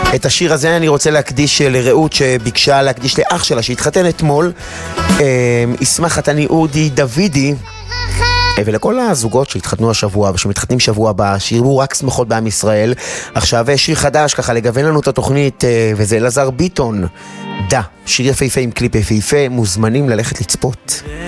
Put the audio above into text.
את השיר הזה אני רוצה להקדיש לרעות שביקשה להקדיש לאח שלה שהתחתן אתמול, ישמח חתני אודי דוידי, ולכל הזוגות שהתחתנו השבוע ושמתחתנים שבוע הבא, שיראו רק שמחות בעם ישראל. עכשיו שיר חדש ככה לגוון לנו את התוכנית, וזה אלעזר ביטון, שיר יפהפה עם קליפ יפהפה, מוזמנים ללכת לצפות.